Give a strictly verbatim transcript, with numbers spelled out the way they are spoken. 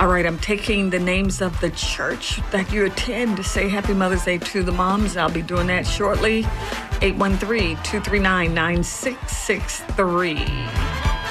All right, I'm taking the names of the church that you attend to say Happy Mother's Day to the moms. I'll be doing that shortly. eight one three, two three nine, nine six six three.